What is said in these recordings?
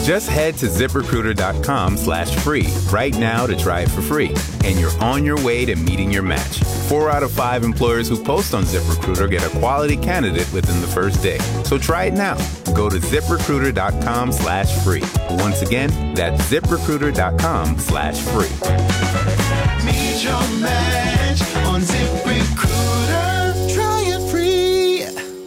Just head to ZipRecruiter.com/free right now to try it for free. And you're on your way to meeting your match. 4 out of 5 employers who post on ZipRecruiter get a quality candidate within the first day. So try it now. Go to ZipRecruiter.com/free. Once again, that's ZipRecruiter.com/free. Meet your match on ZipRecruiter. Try it free.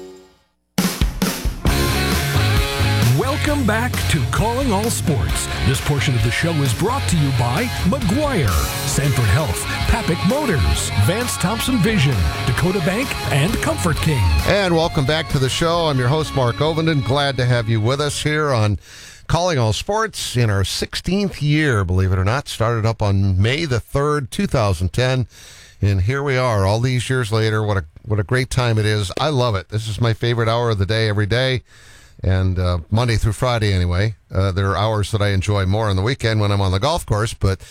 Welcome back to Calling All Sports. This portion of the show is brought to you by McGuire, Sanford Health, Papik Motors, Vance Thompson Vision, Dakota Bank, and Comfort King. And welcome back to the show. I'm your host, Mark Ovenden. Glad to have you with us here on Calling All Sports in our 16th year, believe it or not. Started up on May the 3rd, 2010. And here we are all these years later. What a great time it is. I love it. This is my favorite hour of the day every day. And Monday through Friday, anyway. There are hours that I enjoy more on the weekend when I'm on the golf course. But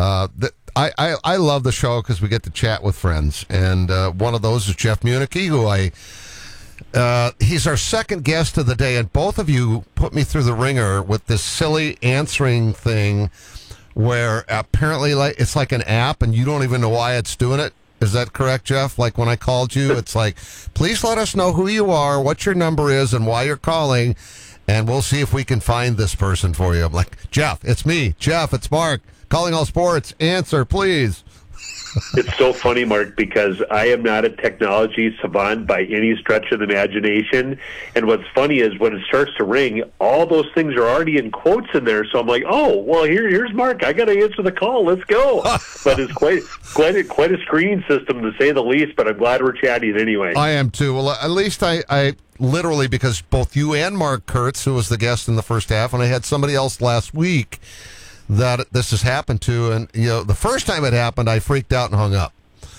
I love the show because we get to chat with friends. And one of those is Jeff Municky, who he's our second guest of the day. And both of you put me through the ringer with this silly answering thing where apparently it's like an app and you don't even know why it's doing it. Is that correct, Jeff? Like when I called you, it's like, please let us know who you are, what your number is, and why you're calling, and we'll see if we can find this person for you. I'm like, Jeff, it's me. Jeff, it's Mark. Calling All Sports. Answer, please. It's so funny, Mark, because I am not a technology savant by any stretch of the imagination. And what's funny is when it starts to ring, all those things are already in quotes in there. So I'm like, oh, well, here's Mark. I got to answer the call. Let's go. But it's quite a screening system, to say the least. But I'm glad we're chatting anyway. I am, too. Well, at least I literally, because both you and Mark Kurtz, who was the guest in the first half, and I had somebody else last week that this has happened to, and the first time it happened, I freaked out and hung up.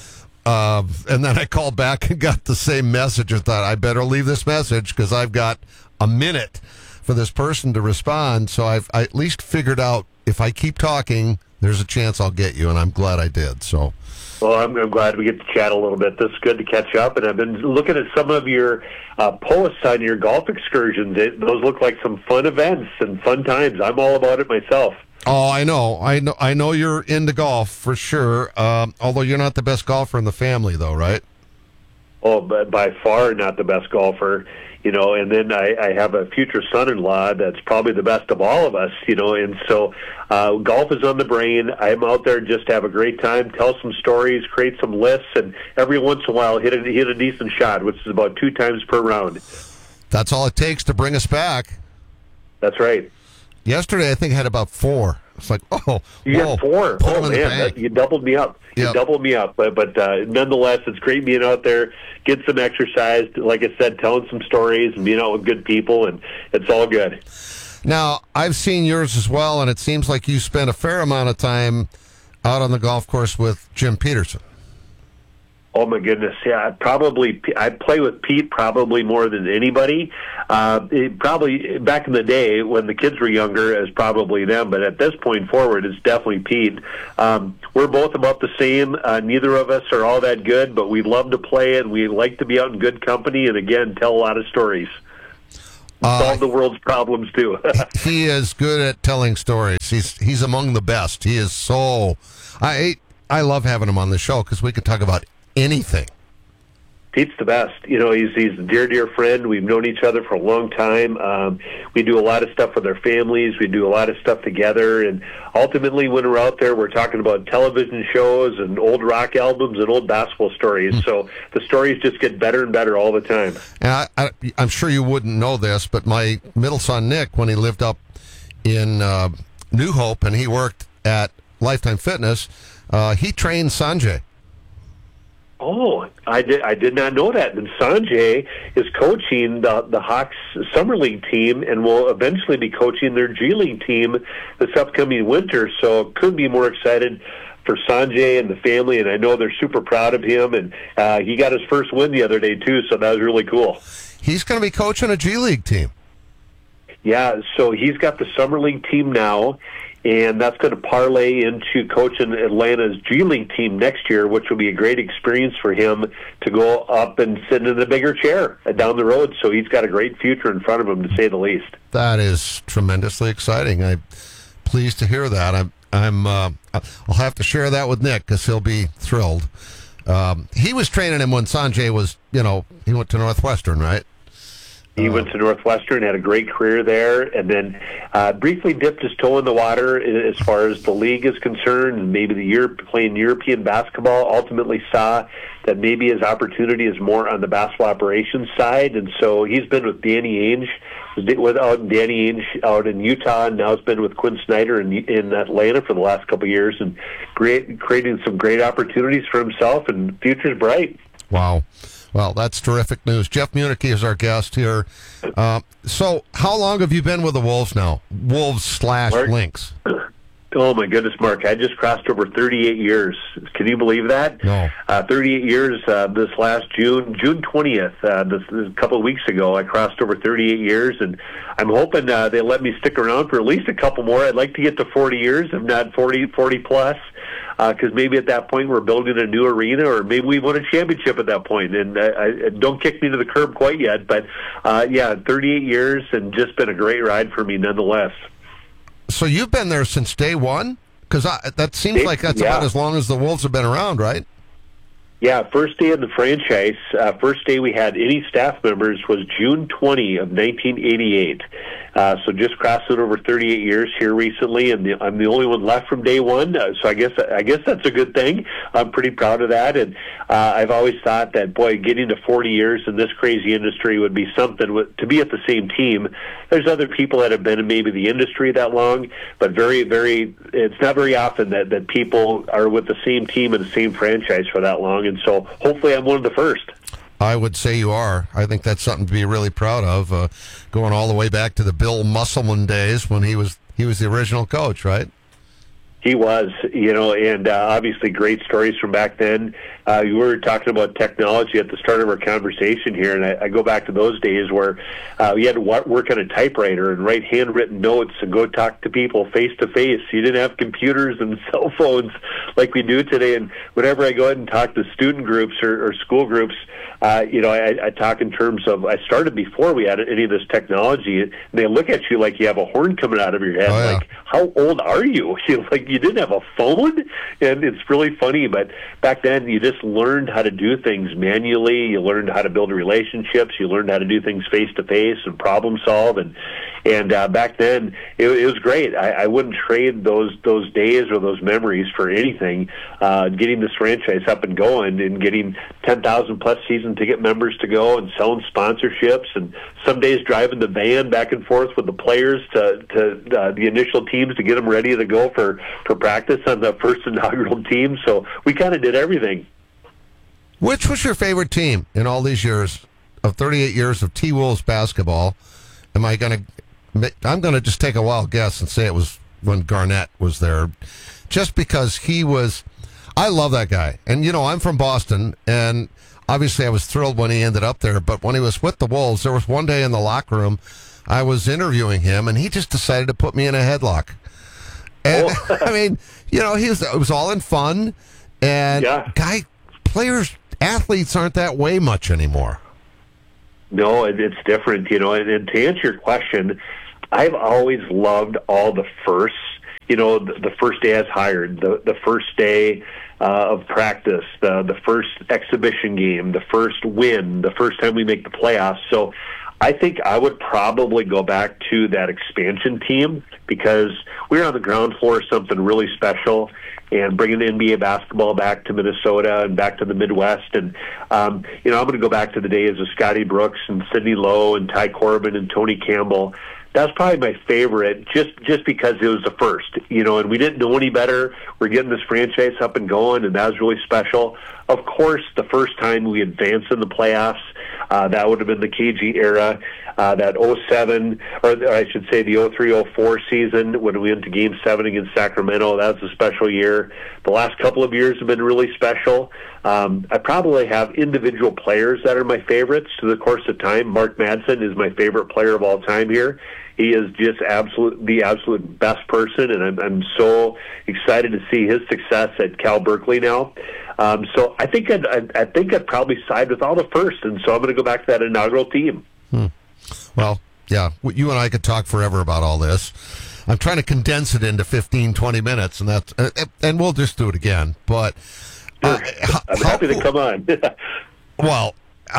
And then I called back and got the same message and thought, I better leave this message because I've got a minute for this person to respond. So I at least figured out if I keep talking, there's a chance I'll get you, and I'm glad I did. So, well, I'm glad we get to chat a little bit. This is good to catch up, and I've been looking at some of your posts on your golf excursions. Those look like some fun events and fun times. I'm all about it myself. Oh, I know you're into golf for sure. Although you're not the best golfer in the family, though, right? Oh, but by far not the best golfer, and then I have a future son-in-law that's probably the best of all of us, and so golf is on the brain. I'm out there just to have a great time, tell some stories, create some lists, and every once in a while hit a decent shot, which is about 2 times per round. That's all it takes to bring us back. That's right. Yesterday, I think I had about 4. It's like, you had 4. Oh man, you doubled me up. You doubled me up. But nonetheless, it's great being out there, get some exercise. Like I said, telling some stories and being out with good people, and it's all good. Now, I've seen yours as well, and it seems like you spent a fair amount of time out on the golf course with Jim Peterson. Oh my goodness! Yeah, I play with Pete probably more than anybody. Probably back in the day when the kids were younger, it was probably them. But at this point forward, it's definitely Pete. We're both about the same. Neither of us are all that good, but we love to play it. We like to be out in good company, and again, tell a lot of stories. Solve the world's problems too. He is good at telling stories. He's among the best. He is so. I love having him on the show because we can talk about anything. Pete's the best. He's a dear friend. We've known each other for a long time. We do a lot of stuff with our families. We do a lot of stuff together. And ultimately, when we're out there, we're talking about television shows and old rock albums and old basketball stories. So the stories just get better and better all the time. And I'm sure you wouldn't know this, but my middle son, Nick, when he lived up in New Hope and he worked at Lifetime Fitness, he trained Sanjay. Oh, I did not know that. And Sanjay is coaching the Hawks Summer League team and will eventually be coaching their G League team this upcoming winter. So couldn't be more excited for Sanjay and the family, and I know they're super proud of him. And he got his first win the other day, too, so that was really cool. He's going to be coaching a G League team. Yeah, so he's got the Summer League team now, and that's going to parlay into coaching Atlanta's G League team next year, which will be a great experience for him to go up and sit in a bigger chair down the road. So he's got a great future in front of him, to say the least. That is tremendously exciting. I'm pleased to hear that. I'll have to share that with Nick because he'll be thrilled. He was training him when Sanjay was, he went to Northwestern, right? He went to Northwestern, had a great career there, and then briefly dipped his toe in the water as far as the league is concerned, and maybe playing European basketball. Ultimately saw that maybe his opportunity is more on the basketball operations side, and so he's been with Danny Ainge, out in Utah, and now has been with Quinn Snyder in Atlanta for the last couple of years, and creating some great opportunities for himself, and the future's bright. Wow. Well, that's terrific news. Jeff Munick is our guest here. So how long have you been with the Wolves now? Wolves/Lynx? Oh, my goodness, Mark. I just crossed over 38 years. Can you believe that? No. 38 years this last June 20th, this a couple of weeks ago, I crossed over 38 years, and I'm hoping they let me stick around for at least a couple more. I'd like to get to 40 years, if not 40 plus. Because maybe at that point we're building a new arena, or maybe we won a championship at that point. And I don't kick me to the curb quite yet, but 38 years and just been a great ride for me nonetheless. So you've been there since day one? Because that seems like that's about as long as the Wolves have been around, right? Yeah, first day of the franchise, first day we had any staff members was June 20 of 1988. So just crossing over 38 years here recently, and I'm the only one left from day one. So I guess that's a good thing. I'm pretty proud of that, and I've always thought that, boy, getting to 40 years in this crazy industry would be something to be at the same team. There's other people that have been in maybe the industry that long, but it's not very often that people are with the same team and the same franchise for that long. And so hopefully I'm one of the first. I would say you are. I think that's something to be really proud of, going all the way back to the Bill Musselman days when he was the original coach, right? He was, and obviously great stories from back then. You were talking about technology at the start of our conversation here, and I go back to those days where we had to work on a typewriter and write handwritten notes and go talk to people face-to-face. You didn't have computers and cell phones like we do today, and whenever I go ahead and talk to student groups or school groups, I talk in terms of, I started before we had any of this technology, and they look at you like you have a horn coming out of your head. Oh, yeah. Like, how old are you? You didn't have a phone? And it's really funny, but back then you just learned how to do things manually. You learned how to build relationships. You learned how to do things face-to-face and problem solve. And back then it was great. I wouldn't trade those days or those memories for anything. Getting this franchise up and going and getting 10,000 plus season ticket members to go and selling sponsorships, and some days driving the van back and forth with the players to the initial teams to get them ready to go for practice on the first inaugural team. So we kind of did everything. Which was your favorite team in all these years of 38 years of T-Wolves basketball? I'm going to just take a wild guess and say it was when Garnett was there, just because I love that guy. And, I'm from Boston, and obviously I was thrilled when he ended up there, but when he was with the Wolves, there was one day in the locker room, I was interviewing him, and he just decided to put me in a headlock. And, I mean, it was all in fun, and athletes aren't that way much anymore. No, it's different, and to answer your question, I've always loved all the firsts. The first day I was hired, the first day of practice, the first exhibition game, the first win, the first time we make the playoffs. So I think I would probably go back to that expansion team, because we were on the ground floor of something really special, and bringing the NBA basketball back to Minnesota and back to the Midwest. And, I'm going to go back to the days of Scotty Brooks and Sidney Lowe and Ty Corbin and Tony Campbell. That's probably my favorite, just because it was the first, and we didn't know any better. We're getting this franchise up and going, and that was really special. Of course, the first time we advanced in the playoffs, that would have been the KG era, that 07, or I should say the 03-04 season when we went to Game 7 against Sacramento. That was a special year. The last couple of years have been really special. I probably have individual players that are my favorites through the course of time. Mark Madsen is my favorite player of all time here. He is just the absolute best person, and I'm so excited to see his success at Cal Berkeley now. So I think I'd probably side with all the first, and so I'm going to go back to that inaugural team. Well, yeah, you and I could talk forever about all this. I'm trying to condense it into 15, 20 minutes, and we'll just do it again. But I'm happy to come on. Well,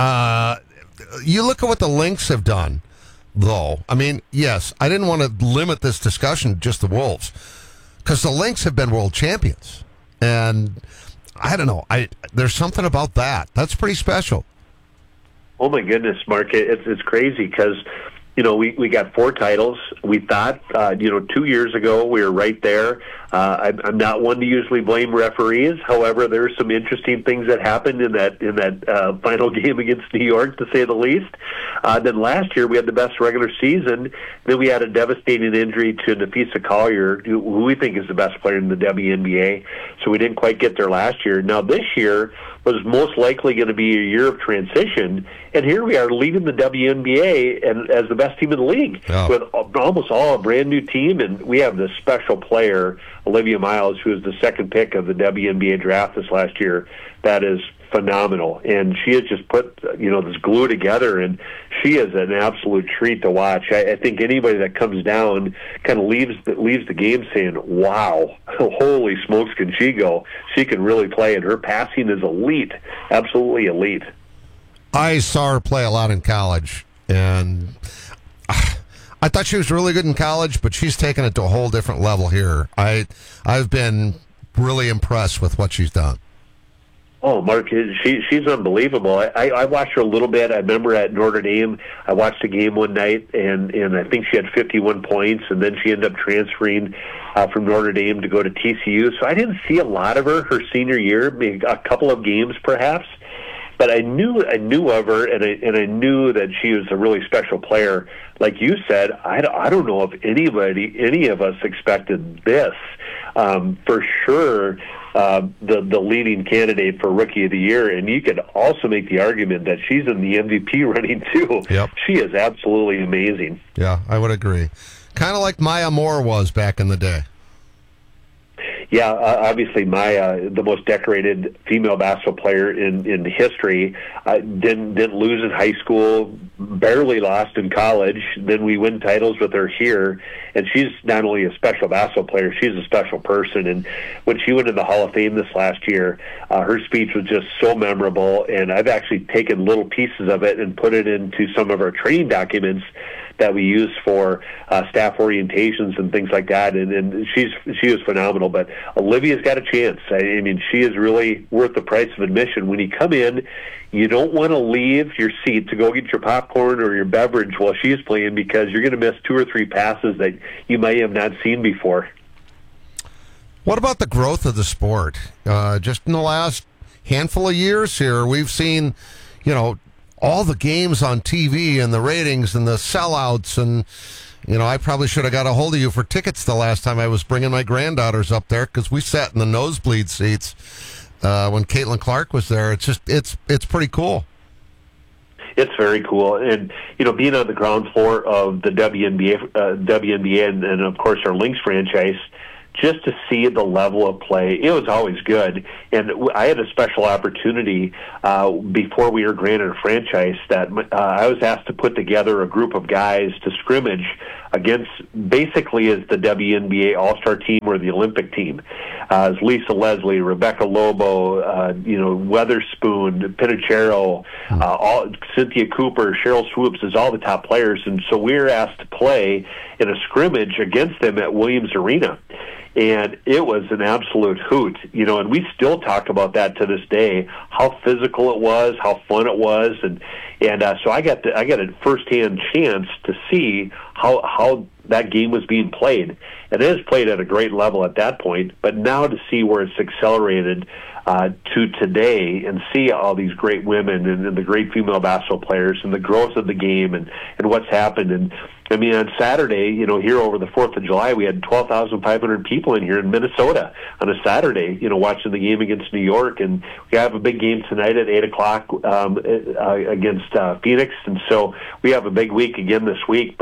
you look at what the Lynx have done, though. I mean, yes, I didn't want to limit this discussion to just the Wolves, because the Lynx have been world champions. And I don't know, there's something about that. That's pretty special. Oh, my goodness, Mark. It's crazy because, we got 4 titles. We thought, 2 years ago we were right there. I'm not one to usually blame referees. However, there are some interesting things that happened in that final game against New York, to say the least. Then last year we had the best regular season. Then we had a devastating injury to Nafisa Collier, who we think is the best player in the WNBA. So we didn't quite get there last year. Now this year was most likely going to be a year of transition, and here we are leading the WNBA and as the best team in the league with almost all a brand new team, and we have this special player, Olivia Miles, who is the second pick of the WNBA draft this last year. That is phenomenal, and she has just put this glue together, and she is an absolute treat to watch. I think anybody that comes down kind of leaves the game saying, wow, holy smokes, can she go. She can really play, and her passing is elite, absolutely elite. I saw her play a lot in college, and I thought she was really good in college, but she's taken it to a whole different level here. I've been really impressed with what she's done. Oh, Mark, she's unbelievable. I watched her a little bit. I remember at Notre Dame, I watched a game one night, and I think she had 51 points, and then she ended up transferring from Notre Dame to go to TCU. So I didn't see a lot of her senior year, maybe a couple of games perhaps. But I knew of her, and I knew that she was a really special player. Like you said, I don't know if any of us expected this. For sure, the leading candidate for Rookie of the Year, and you could also make the argument that she's in the MVP running too. Yep. She is absolutely amazing. Yeah, I would agree. Kind of like Maya Moore was back in the day. Yeah, obviously Maya, the most decorated female basketball player in history, didn't lose in high school, barely lost in college. Then we win titles with her here, and she's not only a special basketball player, she's a special person. And when she went in the Hall of Fame this last year, her speech was just so memorable, and I've actually taken little pieces of it and put it into some of our training documents that we use for staff orientations and things like that, and she was phenomenal. But Olivia's got a chance. I mean, she is really worth the price of admission. When you come in, you don't want to leave your seat to go get your popcorn or your beverage while she's playing, because you're going to miss 2 or 3 passes that you may have not seen before. What about the growth of the sport? Just in the last handful of years here, we've seen, all the games on TV and the ratings and the sellouts, and I probably should have got a hold of you for tickets the last time I was bringing my granddaughters up there, because we sat in the nosebleed seats when Caitlin Clark was there. It's pretty cool. It's very cool, and being on the ground floor of the WNBA and of course our Lynx franchise, just to see the level of play, it was always good. And I had a special opportunity before we were granted a franchise that I was asked to put together a group of guys to scrimmage against basically as the WNBA All-Star team or the Olympic team. As Lisa Leslie, Rebecca Lobo, Weatherspoon, Pinachero, Cynthia Cooper, Cheryl Swoops, is all the top players. And so we were asked to play in a scrimmage against them at Williams Arena. And it was an absolute hoot, and we still talk about that to this day, how physical it was, how fun it was, and so I got a firsthand chance to see how that game was being played. And it is played at a great level at that point, but now to see where it's accelerated to today, and see all these great women and the great female basketball players and the growth of the game and what's happened. And I mean, on Saturday, here over the 4th of July, we had 12,500 people in here in Minnesota on a Saturday, watching the game against New York. And we have a big game tonight at 8 o'clock against Phoenix. And so we have a big week again this week. But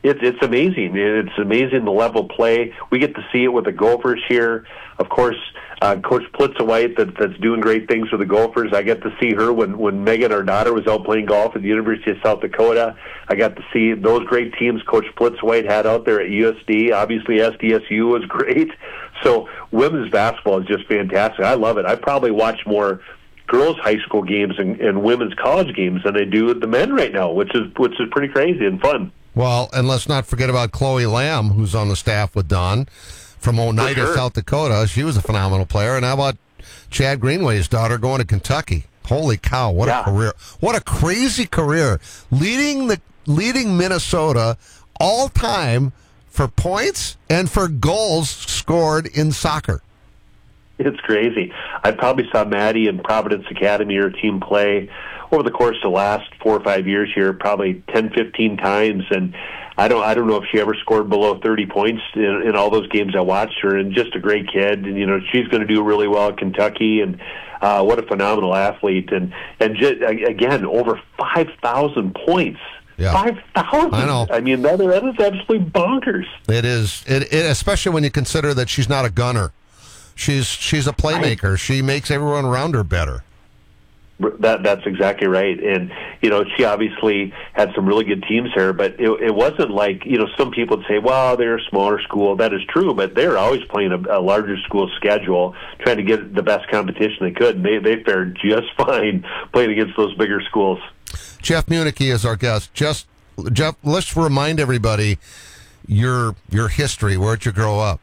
It's amazing. It's amazing the level of play. We get to see it with the Gophers here. Of course, Coach Plitzowite that's doing great things with the Gophers. I get to see her when Megan, our daughter, was out playing golf at the University of South Dakota. I got to see those great teams Coach Plitzowite had out there at USD. Obviously, SDSU was great. So women's basketball is just fantastic. I love it. I probably watch more girls' high school games and women's college games than I do the men right now, which is pretty crazy and fun. Well, and let's not forget about Chloe Lamb, who's on the staff with Don from Oneida, sure. South Dakota. She was a phenomenal player. And how about Chad Greenway's daughter going to Kentucky? Holy cow, what a career. What a crazy career. Leading Minnesota all time for points and for goals scored in soccer. It's crazy. I probably saw Maddie in Providence Academy, her team, play over the course of the last 4 or 5 years here, probably 10, 15 times, and I don't know if she ever scored below 30 points in all those games I watched her, and just a great kid, and she's going to do really well at Kentucky, and what a phenomenal athlete, and just, again, over 5,000 points. Yeah. 5,000. I know. I mean, that is absolutely bonkers. It is, especially when you consider that she's not a gunner. She's a playmaker. She makes everyone around her better. That's exactly right. And, she obviously had some really good teams here, but it wasn't like, some people would say, well, they're a smaller school. That is true, but they're always playing a larger school schedule, trying to get the best competition they could. And they fared just fine playing against those bigger schools. Jeff Municky is our guest. Jeff, let's remind everybody your history. Where'd you grow up?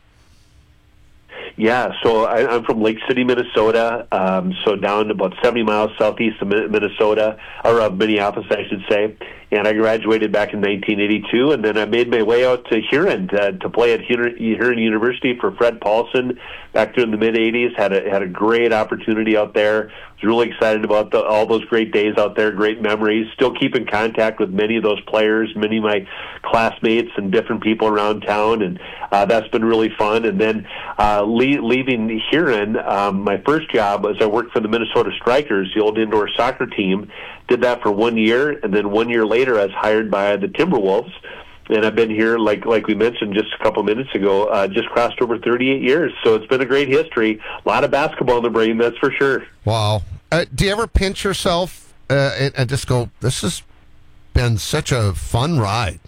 Yeah, so I'm from Lake City, Minnesota, so down about 70 miles southeast of Minnesota, or of Minneapolis, I should say. And I graduated back in 1982, and then I made my way out to Huron to play at Huron University for Fred Paulson back during the mid-'80s. Had a great opportunity out there. Was really excited about all those great days out there, great memories. Still keep in contact with many of those players, many of my classmates and different people around town, and that's been really fun. And then leaving Huron, my first job was I worked for the Minnesota Strikers, the old indoor soccer team. Did that for 1 year, and then 1 year later I was hired by the Timberwolves. And I've been here, like we mentioned just a couple minutes ago, just crossed over 38 years. So it's been a great history. A lot of basketball in the brain, that's for sure. Wow. Do you ever pinch yourself and just go, this has been such a fun ride?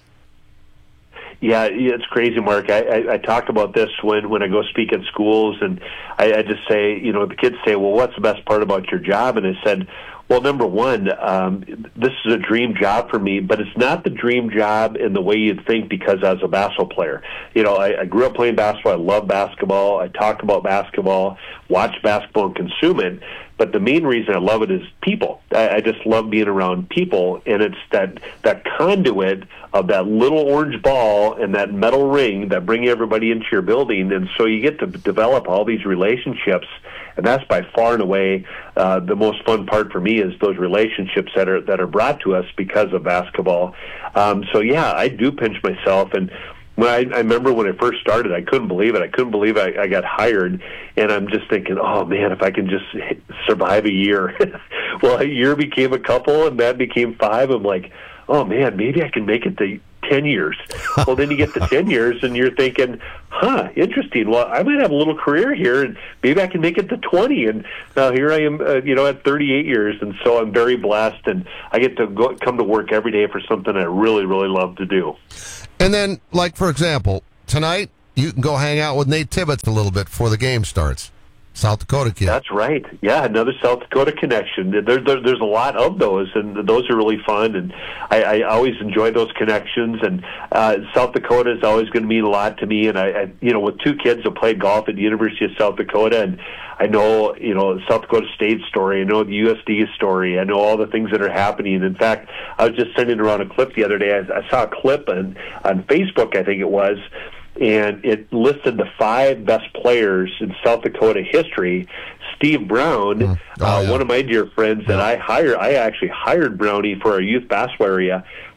Yeah, it's crazy, Mark. I talk about this when I go speak at schools, and I just say, the kids say, well, what's the best part about your job? And I said, well, number one, this is a dream job for me, but it's not the dream job in the way you'd think because I was a basketball player. I grew up playing basketball. I love basketball. I talk about basketball, watch basketball, and consume it. But the main reason I love it is people. I just love being around people, and it's that conduit of that little orange ball and that metal ring that bring everybody into your building, and so you get to develop all these relationships, and that's by far and away the most fun part for me is those relationships that are brought to us because of basketball. So yeah, I do pinch myself, and when I remember when I first started, I couldn't believe it. I couldn't believe I got hired, and I'm just thinking, oh man, if I can just survive a year. Well, a year became a couple, and that became 5. I'm like, oh man, maybe I can make it to 10 years. Well, then you get to 10 years, and you're thinking, interesting. Well, I might have a little career here, and maybe I can make it to 20. And now here I am, at 38 years, and so I'm very blessed, and I get to come to work every day for something I really, really love to do. And then, like, for example, tonight you can go hang out with Nate Tibbetts a little bit before the game starts. South Dakota kid. That's right. Yeah, another South Dakota connection. There's a lot of those, and those are really fun. And I always enjoy those connections. And South Dakota is always going to mean a lot to me. And I with 2 kids that played golf at the University of South Dakota, and I know South Dakota State story. I know the USD story. I know all the things that are happening. In fact, I was just sending around a clip the other day. I saw a clip on Facebook, I think it was. And it listed the 5 best players in South Dakota history. Steve Brown, one of my dear friends that I actually hired Brownie for our youth basketball area,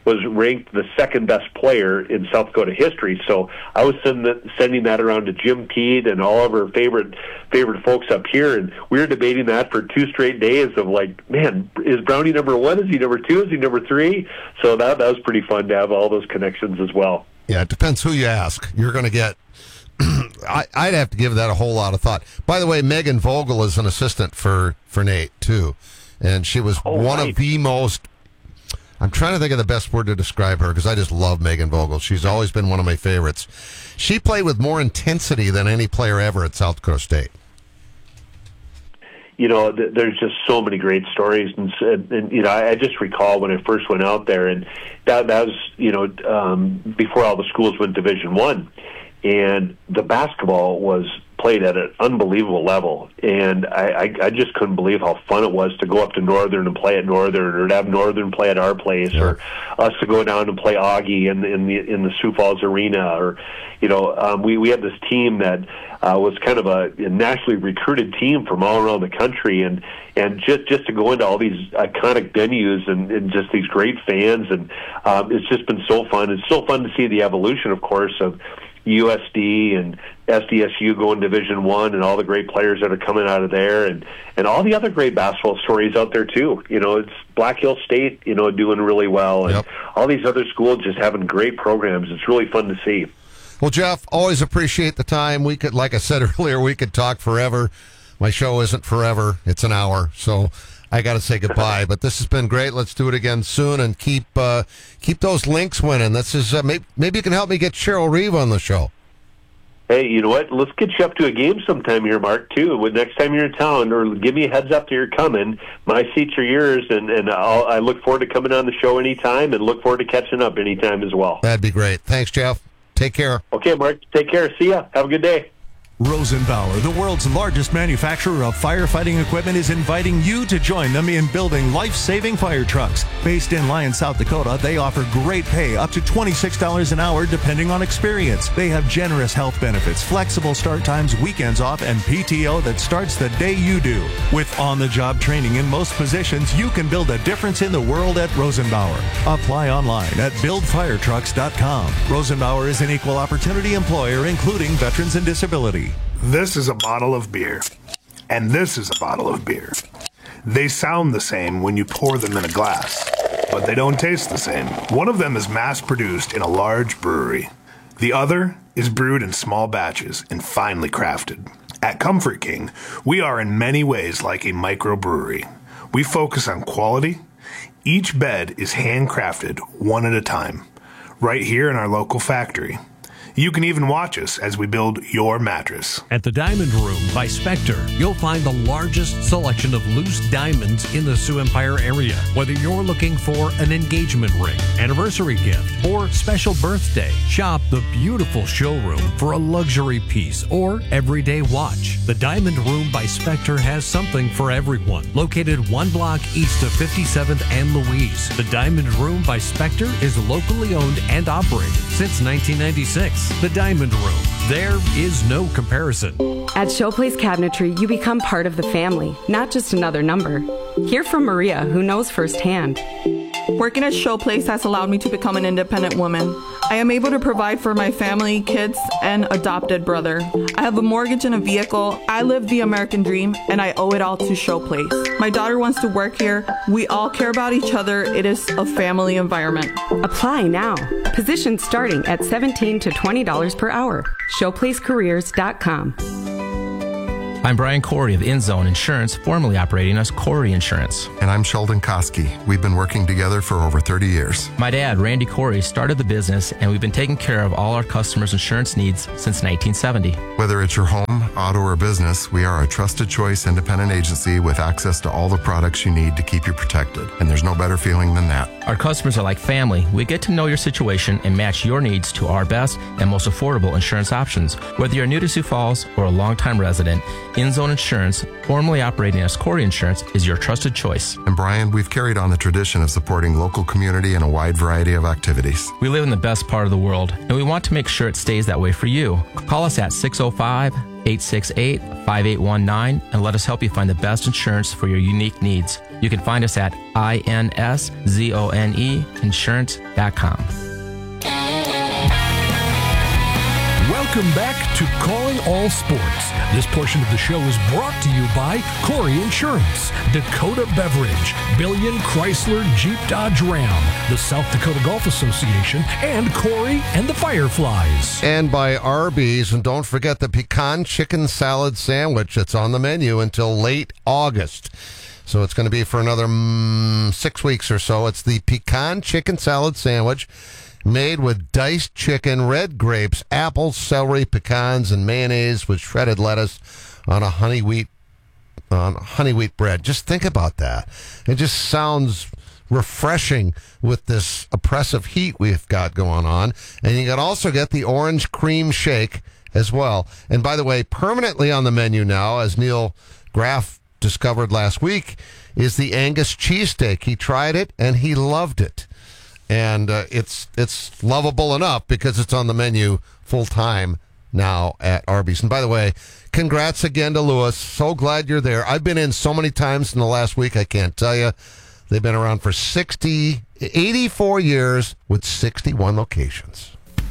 was ranked the second best player in South Dakota history. So I was sending that around to Jim Pete and all of our favorite folks up here, and we were debating that for 2 straight days of like, man, is Brownie number 1? Is he number 2? Is he number 3? So that was pretty fun to have all those connections as well. Yeah, it depends who you ask. You're going to get... I'd have to give that a whole lot of thought. By the way, Megan Vogel is an assistant for Nate, too. And she was one of the most... I'm trying to think of the best word to describe her, because I just love Megan Vogel. She's always been one of my favorites. She played with more intensity than any player ever at South Dakota State. You know, there's just so many great stories, and you know, I just recall when I first went out there, and that was, you know, before all the schools went Division I, and the basketball was played at an unbelievable level, and I just couldn't believe how fun it was to go up to Northern and play at Northern, or to have Northern play at our place, or us to go down and play Augie in the Sioux Falls Arena, or you know, we had this team that was kind of a nationally recruited team from all around the country, and just to go into all these iconic venues and just these great fans, and it's just been so fun. It's so fun to see the evolution, of course, of USD and SDSU going Division I, and all the great players that are coming out of there, and all the other great basketball stories out there too. You know, it's Black Hill State, you know, doing really well, and all these other schools just having great programs. It's really fun to see. Well, Jeff, always appreciate the time. We could, like I said earlier, we could talk forever. My show isn't forever; it's an hour, so I got to say goodbye. But this has been great. Let's do it again soon, and keep those links winning. This is maybe you can help me get Cheryl Reeve on the show. Hey, you know what? Let's get you up to a game sometime here, Mark, too. Next time you're in town, or give me a heads up that you're coming. My seats are yours, and I look forward to coming on the show anytime, and look forward to catching up anytime as well. That'd be great. Thanks, Jeff. Take care. Okay, Mark. Take care. See ya. Have a good day. Rosenbauer, the world's largest manufacturer of firefighting equipment, is inviting you to join them in building life-saving fire trucks. Based in Lyons, South Dakota, they offer great pay, up to $26 an hour, depending on experience. They have generous health benefits, flexible start times, weekends off, and PTO that starts the day you do. With on-the-job training in most positions, you can build a difference in the world at Rosenbauer. Apply online at buildfiretrucks.com. Rosenbauer is an equal opportunity employer, including veterans and disability. This is a bottle of beer, and this is a bottle of beer. They sound the same when you pour them in a glass, but they don't taste the same. One of them is mass-produced in a large brewery. The other is brewed in small batches and finely crafted. At Comfort King, we are in many ways like a microbrewery. We focus on quality. Each bed is handcrafted one at a time, right here in our local factory. You can even watch us as we build your mattress. At the Diamond Room by Spectre, you'll find the largest selection of loose diamonds in the Sioux Empire area. Whether you're looking for an engagement ring, anniversary gift, or special birthday, shop the beautiful showroom for a luxury piece or everyday watch. The Diamond Room by Spectre has something for everyone. Located 1 block east of 57th and Louise, the Diamond Room by Spectre is locally owned and operated since 1996. The Diamond Room. There is no comparison. At Showplace Cabinetry, you become part of the family, not just another number. Hear from Maria, who knows firsthand. Working at Showplace has allowed me to become an independent woman. I am able to provide for my family, kids, and adopted brother. I have a mortgage and a vehicle. I live the American dream, and I owe it all to Showplace. My daughter wants to work here. We all care about each other. It is a family environment. Apply now. Positions starting at $17 to $20 per hour. ShowplaceCareers.com. I'm Brian Corey of InZone Insurance, formerly operating as Corey Insurance. And I'm Sheldon Koski. We've been working together for over 30 years. My dad, Randy Corey, started the business, and we've been taking care of all our customers' insurance needs since 1970. Whether it's your home, auto, or business, we are a trusted choice independent agency with access to all the products you need to keep you protected. And there's no better feeling than that. Our customers are like family. We get to know your situation and match your needs to our best and most affordable insurance options. Whether you're new to Sioux Falls or a longtime resident, InZone Insurance, formerly operating as Corey Insurance, is your trusted choice. And Brian, we've carried on the tradition of supporting local community in a wide variety of activities. We live in the best part of the world, and we want to make sure it stays that way for you. Call us at 605 868-5819 and let us help you find the best insurance for your unique needs. You can find us at inszoneinsurance.com. Welcome back to Calling All Sports. This portion of the show is brought to you by Corey Insurance, Dakota Beverage, Billion Chrysler Jeep Dodge Ram, the South Dakota Golf Association, and Corey and the Fireflies. And by Arby's. And don't forget the pecan chicken salad sandwich that's on the menu until late August. So it's going to be for another 6 weeks or so. It's the pecan chicken salad sandwich made with diced chicken, red grapes, apples, celery, pecans, and mayonnaise with shredded lettuce on a honey wheat bread. Just think about that. It just sounds refreshing with this oppressive heat we've got going on. And you can also get the orange cream shake as well. And by the way, permanently on the menu now, as Neil Graff discovered last week, is the Angus cheesesteak. He tried it and he loved it. And it's lovable enough because it's on the menu full time now at Arby's. And by the way, congrats again to Lewis. So glad you're there. I've been in so many times in the last week, I can't tell you. They've been around for 84 years with 61 locations.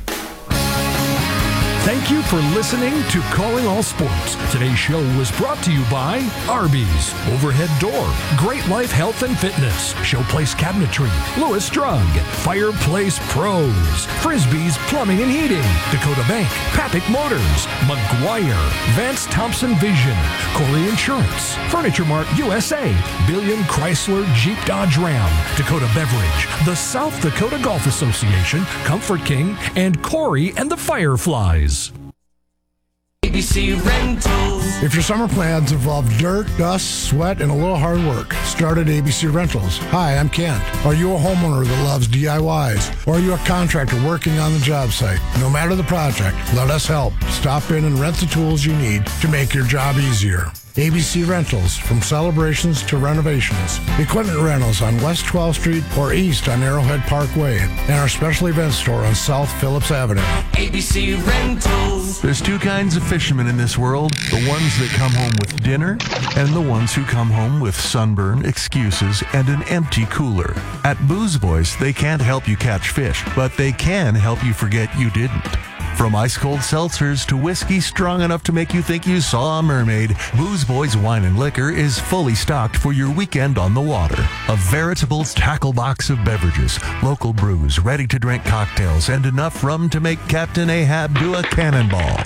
Thank you for listening to Calling All Sports. Today's show was brought to you by Arby's, Overhead Door, Great Life Health and Fitness, Showplace Cabinetry, Lewis Drug, Fireplace Pros, Frisbee's Plumbing and Heating, Dakota Bank, Papik Motors, McGuire, Vance Thompson Vision, Corey Insurance, Furniture Mart USA, Billion Chrysler Jeep Dodge Ram, Dakota Beverage, the South Dakota Golf Association, Comfort King, and Corey and the Fireflies. ABC Rentals. If your summer plans involve dirt, dust, sweat, and a little hard work, start at ABC Rentals. Hi, I'm Kent. Are you a homeowner that loves DIYs? Or are you a contractor working on the job site? No matter the project, let us help. Stop in and rent the tools you need to make your job easier. ABC Rentals, from celebrations to renovations. Equipment rentals on West 12th Street or east on Arrowhead Parkway. And our special event store on South Phillips Avenue. ABC Rentals. There's two kinds of fishermen in this world. The ones that come home with dinner and the ones who come home with sunburn, excuses, and an empty cooler. At Booze Boys, they can't help you catch fish, but they can help you forget you didn't. From ice-cold seltzers to whiskey strong enough to make you think you saw a mermaid, Booze Boys Wine and Liquor is fully stocked for your weekend on the water. A veritable tackle box of beverages, local brews, ready-to-drink cocktails, and enough rum to make Captain Ahab do a cannonball.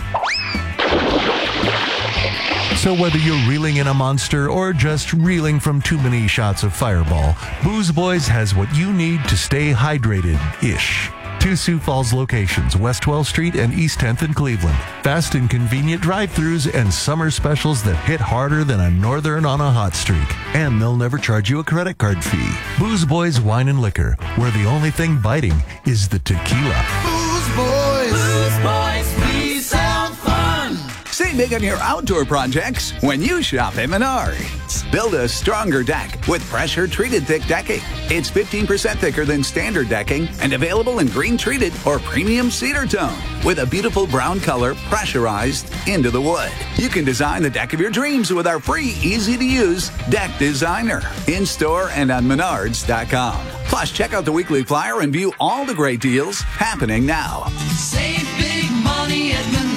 So whether you're reeling in a monster or just reeling from too many shots of Fireball, Booze Boys has what you need to stay hydrated-ish. 2 Sioux Falls locations, West 12th Street and East 10th in Cleveland. Fast and convenient drive-thrus and summer specials that hit harder than a northern on a hot streak. And they'll never charge you a credit card fee. Booze Boys Wine and Liquor, where the only thing biting is the tequila. Booze Boys. Booze Boys, please sound fun. Save big on your outdoor projects when you shop at Menards. Build a stronger deck with pressure-treated thick decking. It's 15% thicker than standard decking and available in green-treated or premium cedar tone with a beautiful brown color pressurized into the wood. You can design the deck of your dreams with our free, easy-to-use Deck Designer in-store and on Menards.com. Plus, check out the weekly flyer and view all the great deals happening now. Save big money at Menards.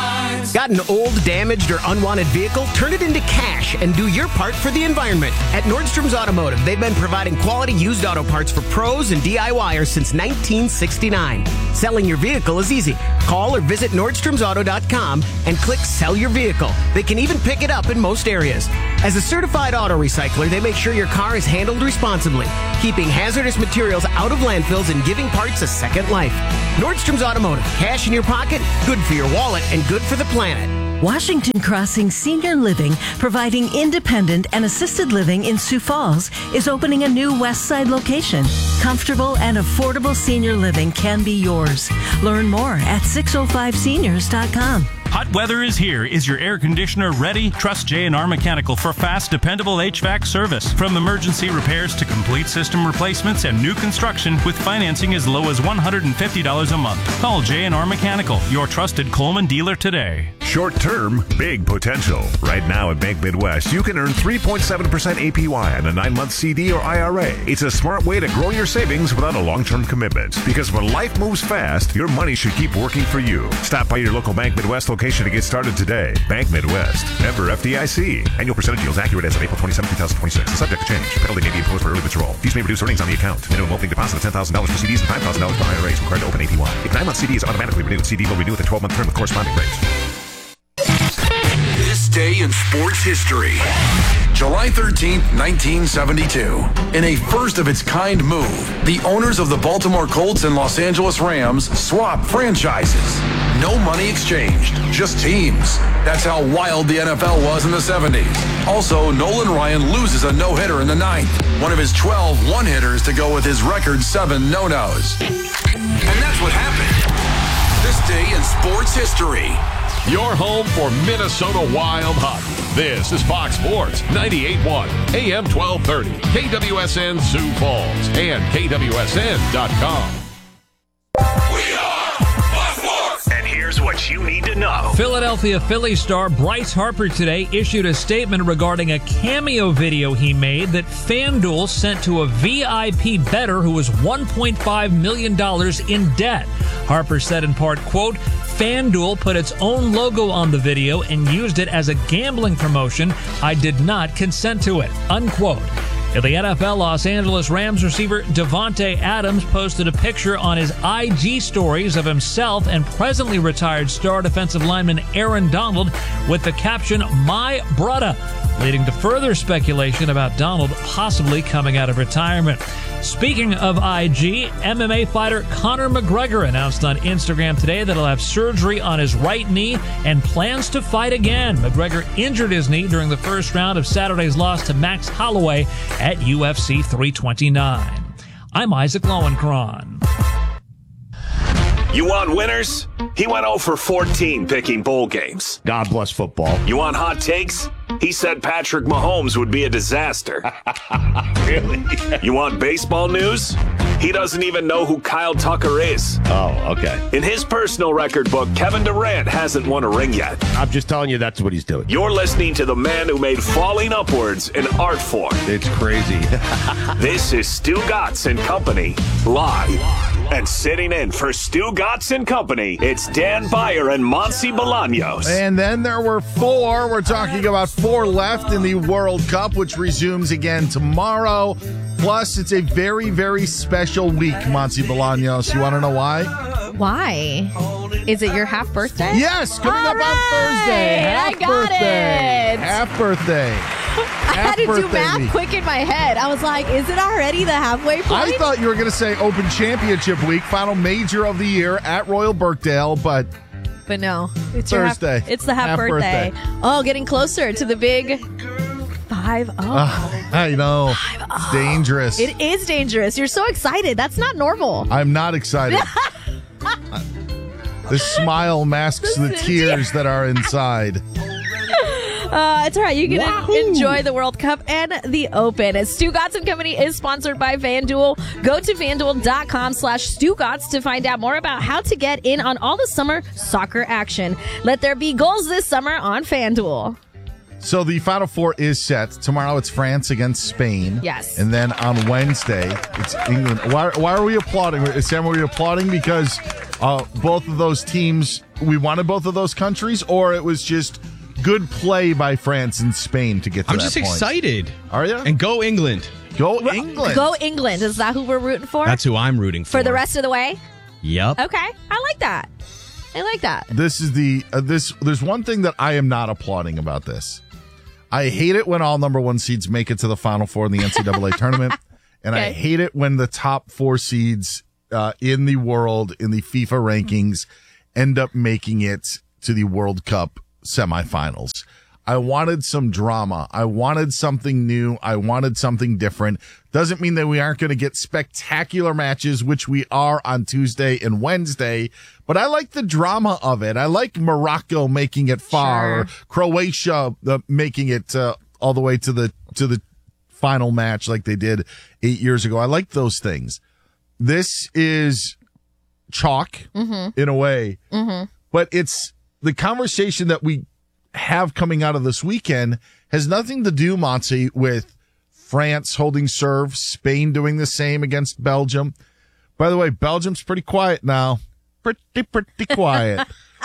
Got an old, damaged, or unwanted vehicle? Turn it into cash and do your part for the environment. At Nordstrom's Automotive, they've been providing quality used auto parts for pros and DIYers since 1969. Selling your vehicle is easy. Call or visit NordstromsAuto.com and click Sell Your Vehicle. They can even pick it up in most areas. As a certified auto recycler, they make sure your car is handled responsibly, keeping hazardous materials out of landfills and giving parts a second life. Nordstrom's Automotive. Cash in your pocket, good for your wallet, and good for the planet. Washington Crossing Senior Living, providing independent and assisted living in Sioux Falls, is opening a new West Side location. Comfortable and affordable senior living can be yours. Learn more at 605seniors.com. Hot weather is here. Is your air conditioner ready? Trust J&R Mechanical for fast, dependable HVAC service. From emergency repairs to complete system replacements and new construction with financing as low as $150 a month. Call J&R Mechanical, your trusted Coleman dealer today. Short term, big potential. Right now at Bank Midwest, you can earn 3.7% APY on a 9-month CD or IRA. It's a smart way to grow your savings without a long-term commitment. Because when life moves fast, your money should keep working for you. Stop by your local Bank Midwest location to get started today. Bank Midwest, member FDIC. Annual percentage yields accurate as of April 27, 2026. Subject to change. Penalty may be imposed for early withdrawal. Fees may reduce earnings on the account. Minimum opening deposit of $10,000 for CDs and $5,000 for IRAs required to open APY. If 9-month CD is automatically renewed, CD will renew with a 12-month term with corresponding rates. This day in sports history. July 13th, 1972. In a first-of-its-kind move, the owners of the Baltimore Colts and Los Angeles Rams swapped franchises. No money exchanged, just teams. That's how wild the NFL was in the 70s. Also, Nolan Ryan loses a no-hitter in the 9th. One of his 12 one-hitters to go with his record 7 no-nos. And that's what happened. This day in sports history. Your home for Minnesota Wild hockey. This is Fox Sports 98.1 AM 1230 KWSN Sioux Falls and KWSN.com. And here's what you need to know. Philadelphia Phillies star Bryce Harper today issued a statement regarding a cameo video he made that FanDuel sent to a VIP bettor who was $1.5 million in debt. Harper said in part, quote, FanDuel put its own logo on the video and used it as a gambling promotion. I did not consent to it, unquote. In the NFL, Los Angeles Rams receiver Davante Adams posted a picture on his IG stories of himself and presently retired star defensive lineman Aaron Donald with the caption, "My brudda," leading to further speculation about Donald possibly coming out of retirement. Speaking of IG, MMA fighter Conor McGregor announced on Instagram today that he'll have surgery on his right knee and plans to fight again. McGregor injured his knee during the first round of Saturday's loss to Max Holloway at UFC 329. I'm Isaac Lowenkron. You want winners? He went 0 for 14 picking bowl games. God bless football. You want hot takes? He said Patrick Mahomes would be a disaster. Really? You want baseball news? He doesn't even know who Kyle Tucker is. Oh, okay. In his personal record book, Kevin Durant hasn't won a ring yet. I'm just telling you that's what he's doing. You're listening to the man who made falling upwards an art form. It's crazy. This is Stu Gatz and Company, live. And sitting in for Stu Gatz and Company, it's Dan Beyer and Monty Bolaños. And then there were 4. We're talking about 4 left in the World Cup, which resumes again tomorrow. Plus, it's a very, very special week, Monty Bolaños. You want to know why? Why? Is it your half birthday? Yes, coming up on Thursday. I got it. Half birthday. I had to do math quick in my head. I was like, is it already the halfway point? I thought you were going to say Open Championship Week, final major of the year at Royal Birkdale, but no. It's Thursday. It's the half birthday. Oh, getting closer to the big 5-0. I know. 5-0. It's dangerous. It is dangerous. You're so excited. That's not normal. I'm not excited. The smile masks the tears that are inside. It's all right. You can enjoy the World Cup and the Open. Stu Gatz and Company is sponsored by FanDuel. Go to FanDuel.com/StuGatz to find out more about how to get in on all the summer soccer action. Let there be goals this summer on FanDuel. So the Final Four is set. Tomorrow it's France against Spain. Yes. And then on Wednesday, it's England. Why are we applauding? Sam, are we applauding because both of those teams, we wanted both of those countries, or it was just good play by France and Spain to get to that point? I'm just excited. Are you? And go England. Go England. Go England. Is that who we're rooting for? That's who I'm rooting for. For the rest of the way? Yep. Okay. I like that. This is the there's one thing that I am not applauding about this. I hate it when all number 1 seeds make it to the Final Four in the NCAA tournament. And I hate it when the top 4 seeds in the world, in the FIFA rankings, end up making it to the World Cup semifinals. I wanted some drama. I wanted something new. I wanted something different. Doesn't mean that we aren't going to get spectacular matches, which we are on Tuesday and Wednesday, but I like the drama of it. I like Morocco making it far, or Croatia making it all the way to the final match like they did 8 years ago. I like those things. This is chalk in a way, but it's the conversation that we have coming out of this weekend has nothing to do, Monty, with France holding serve, Spain doing the same against Belgium. By the way, Belgium's pretty quiet now. Pretty quiet.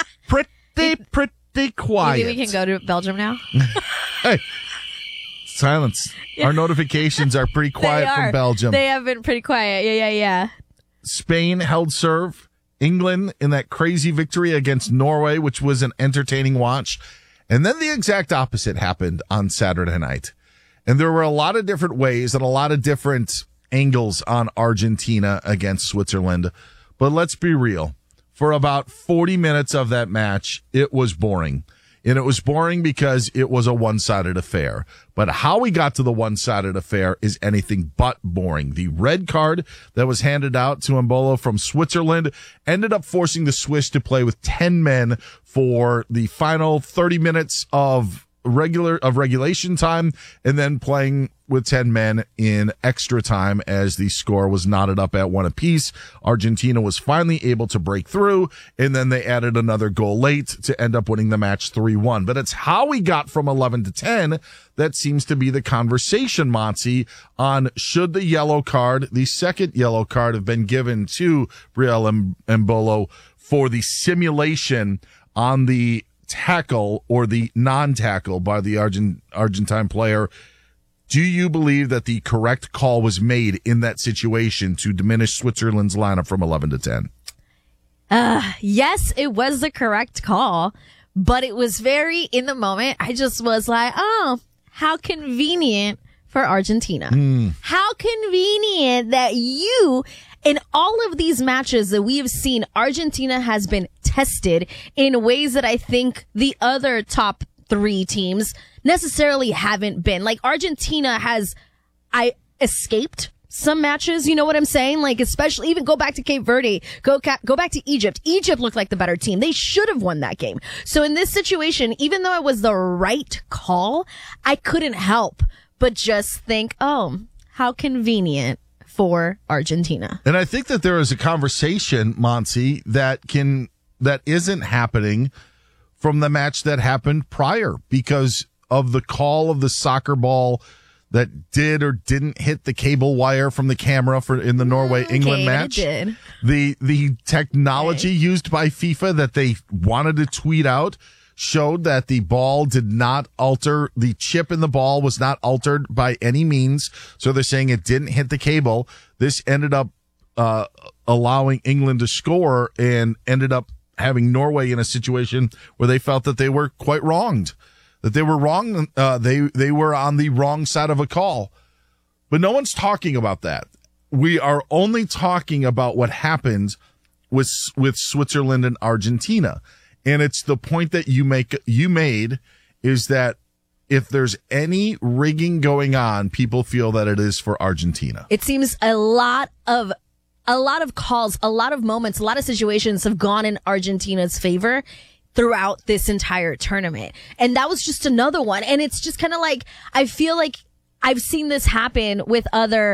Pretty quiet. Maybe we can go to Belgium now. Hey, silence. Our notifications are pretty quiet from Belgium. They have been pretty quiet. Yeah. Spain held serve. England in that crazy victory against Norway, which was an entertaining watch. And then the exact opposite happened on Saturday night. And there were a lot of different ways and a lot of different angles on Argentina against Switzerland. But let's be real. For about 40 minutes of that match, it was boring. And it was boring because it was a one-sided affair. But how we got to the one-sided affair is anything but boring. The red card that was handed out to Embolo from Switzerland ended up forcing the Swiss to play with 10 men for the final 30 minutes of regulation time, and then playing with 10 men in extra time as the score was knotted up at 1 apiece. Argentina was finally able to break through, and then they added another goal late to end up winning the match 3-1. But it's how we got from 11 to 10 that seems to be the conversation, Monty, on should the yellow card, the second yellow card, have been given to Breel Embolo for the simulation on the tackle or the non-tackle by the Argentine player. Do you believe that the correct call was made in that situation to diminish Switzerland's lineup from 11 to 10? Yes, it was the correct call, but it was very, in the moment, I just was like, oh, how convenient for Argentina. How convenient that in all of these matches that we have seen, Argentina has been tested in ways that I think the other top 3 teams necessarily haven't been. Like Argentina I escaped some matches, you know what I'm saying? Like especially even go back to Cape Verde, go back to Egypt. Egypt looked like the better team. They should have won that game. So in this situation, even though it was the right call, I couldn't help but just think, oh, how convenient for Argentina. And I think that there is a conversation, Monty, that isn't happening from the match that happened prior because of the call of the soccer ball that did or didn't hit the cable wire from the camera in the Norway-England match. It did. The technology used by FIFA that they wanted to tweet out showed that the ball did not alter, the chip in the ball was not altered by any means. So they're saying it didn't hit the cable. This ended up allowing England to score and ended up having Norway in a situation where they felt that they were quite wronged, that they were wrong. They were on the wrong side of a call, but no one's talking about that. We are only talking about what happened with Switzerland and Argentina. And it's the point that you made is that if there's any rigging going on, people feel that it is for Argentina. It seems a lot of calls, a lot of moments, a lot of situations have gone in Argentina's favor throughout this entire tournament. And that was just another one. And it's just kind of like, I feel like I've seen this happen with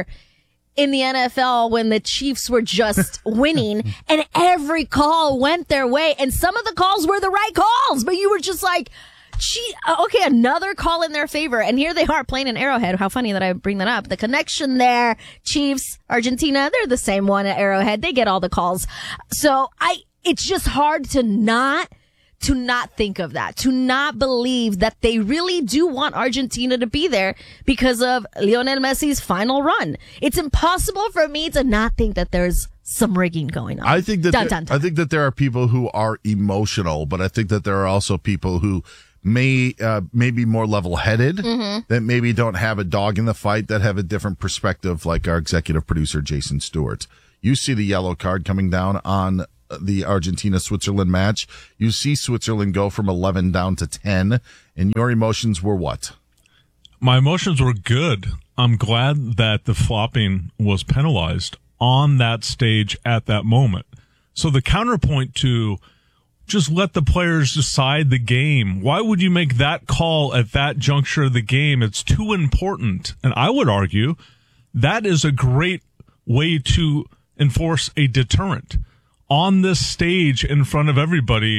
in the NFL when the Chiefs were just winning and every call went their way. And some of the calls were the right calls, but you were just like, gee, okay, another call in their favor. And here they are playing in Arrowhead. How funny that I bring that up. The connection there, Chiefs, Argentina, they're the same one at Arrowhead. They get all the calls. So it's just hard to not think of that, to not believe that they really do want Argentina to be there because of Lionel Messi's final run. It's impossible for me to not think that there's some rigging going on. I think that there are people who are emotional, but I think that there are also people who may be more level-headed, that maybe don't have a dog in the fight, that have a different perspective, like our executive producer, Jason Stewart. You see the yellow card coming down on the Argentina-Switzerland match. You see Switzerland go from 11 down to 10, and your emotions were what? My emotions were good. I'm glad that the flopping was penalized on that stage at that moment. So the counterpoint to just let the players decide the game. Why would you make that call at that juncture of the game? It's too important. And I would argue that is a great way to enforce a deterrent. On this stage in front of everybody,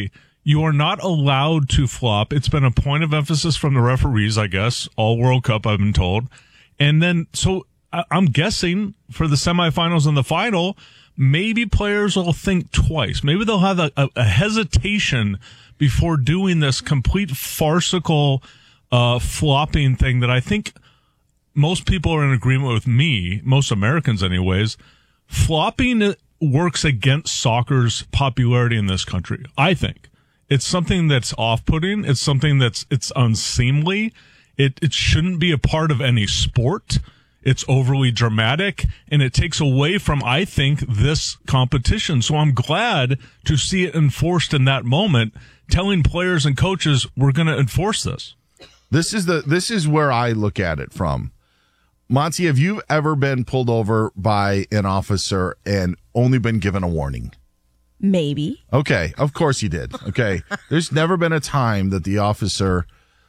You are not allowed to flop. It's been a point of emphasis from the referees, I guess, all World Cup, I've been told. And then, so I'm guessing for the semifinals and the final, maybe players will think twice. Maybe they'll have a hesitation before doing this complete farcical flopping thing that I think most people are in agreement with me, most Americans anyways. Flopping works against soccer's popularity in this country, I think. It's something that's off-putting. It's something it's unseemly. It shouldn't be a part of any sport. It's overly dramatic, and it takes away from, I think, this competition. So I'm glad to see it enforced in that moment, telling players and coaches, we're going to enforce this. This is where I look at it from. Monty, have you ever been pulled over by an officer and only been given a warning? Maybe. Okay, of course you did. Okay, there's never been a time that the officer,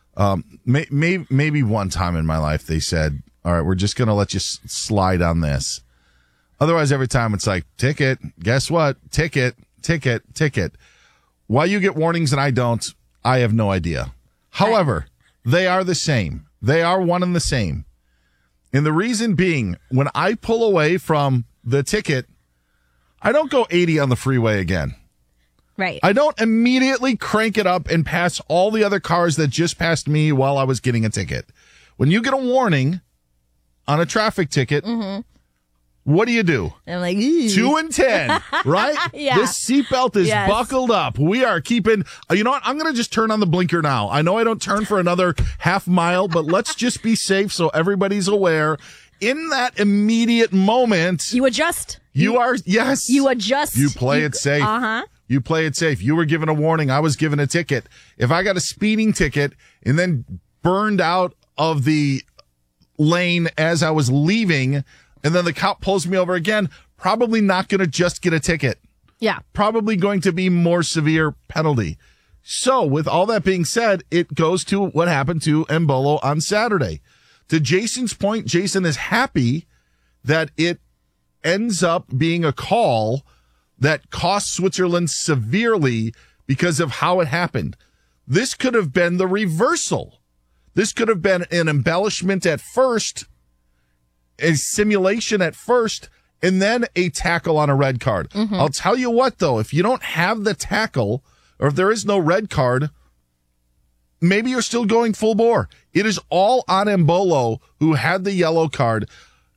maybe one time in my life they said, all right, we're just going to let you slide on this. Otherwise, every time it's like, ticket, guess what? Ticket. Why you get warnings and I don't, I have no idea. However, they are the same. They are one and the same. And the reason being, when I pull away from the ticket, I don't go 80 on the freeway again. Right. I don't immediately crank it up and pass all the other cars that just passed me while I was getting a ticket. When you get a warning on a traffic ticket, what do? I'm like, 2 and 10, right? Yeah. This seatbelt is Yes. buckled up. We are keeping, you know what? I'm going to just turn on the blinker now. I know I don't turn for another half mile, but let's just be safe so everybody's aware. In that immediate moment, you adjust. You adjust. You play it safe. Uh-huh. You play it safe. You were given a warning. I was given a ticket. If I got a speeding ticket and then burned out of the lane as I was leaving, and then the cop pulls me over again, probably not going to just get a ticket. Yeah. Probably going to be more severe penalty. So with all that being said, it goes to what happened to Embolo on Saturday. To Jason's point, Jason is happy that it ends up being a call that cost Switzerland severely because of how it happened. This could have been the reversal. This could have been an embellishment at first, a simulation at first, and then a tackle on a red card. I'll tell you what, though, if you don't have the tackle, or if there is no red card, maybe you're still going full bore. It is all on Embolo, who had the yellow card,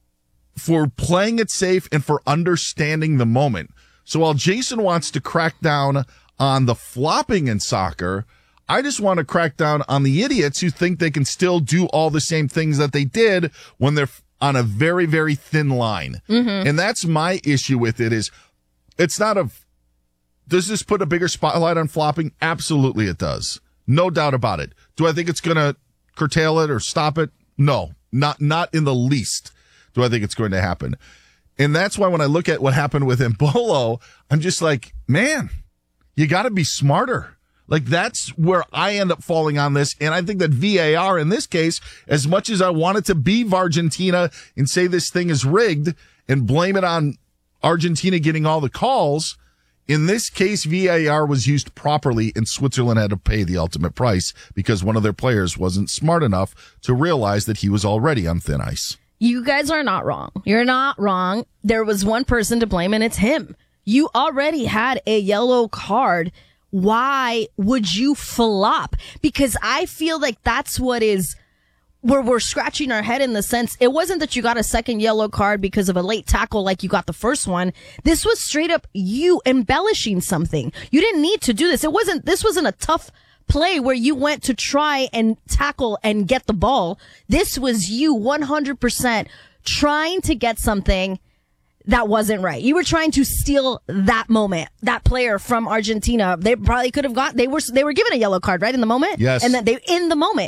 for playing it safe and for understanding the moment. So while Jason wants to crack down on the flopping in soccer, I just want to crack down on the idiots who think they can still do all the same things that they did when they're on a very, very thin line. And that's my issue with it is it's not does this put a bigger spotlight on flopping? Absolutely it does. No doubt about it. Do I think it's going to curtail it or stop it? No, not in the least do I think it's going to happen. And that's why when I look at what happened with Embolo, I'm just like, man, you got to be smarter. Like, that's where I end up falling on this. And I think that VAR in this case, as much as I wanted to be Argentina and say this thing is rigged and blame it on Argentina getting all the calls, in this case, VAR was used properly and Switzerland had to pay the ultimate price because one of their players wasn't smart enough to realize that he was already on thin ice. You guys are not wrong. You're not wrong. There was one person to blame, and it's him. You already had a yellow card. Why would you flop? Because I feel like that's what is where we're scratching our head in the sense it wasn't that you got a second yellow card because of a late tackle like you got the first one. This was straight up you embellishing something. You didn't need to do this. This wasn't a tough play where you went to try and tackle and get the ball. This was you 100% trying to get something that wasn't right. You were trying to steal that moment, that player from Argentina. They probably could have they were given a yellow card right in the moment. Yes. And then in the moment.